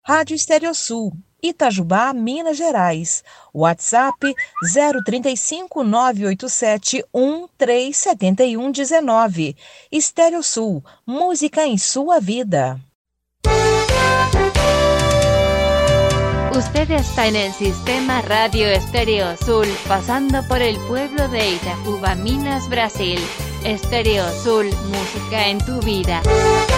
Rádio Estéreo Sul, Itajubá, Minas Gerais. WhatsApp 035 987 1371 19. Estéreo Sul, música em sua vida. Usted está en el sistema Radio Estéreo Sul, pasando por el pueblo de Itajubá, Minas, Brasil. Estéreo Sul, música en tu vida.